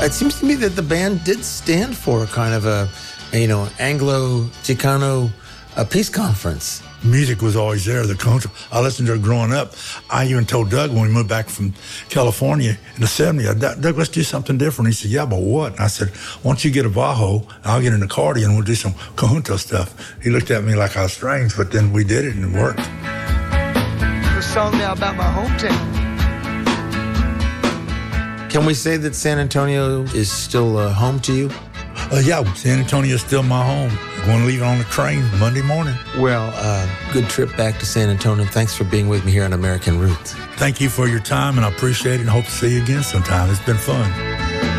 It seems to me that the band did stand for kind of a Anglo-Chicano peace conference. Music was always there. I listened to it growing up. I even told Doug when we moved back from California in the 70s, Doug, let's do something different. He said, yeah, but what? And I said, once you get a bajo, I'll get an accordion, we'll do some conjunto stuff. He looked at me like I was strange, but then we did it and it worked. A song now about my hometown. Can we say that San Antonio is still home to you? Yeah, San Antonio is still my home. I'm going to leave it on the train Monday morning. Well, good trip back to San Antonio. Thanks for being with me here on American Roots. Thank you for your time, and I appreciate it, and hope to see you again sometime. It's been fun.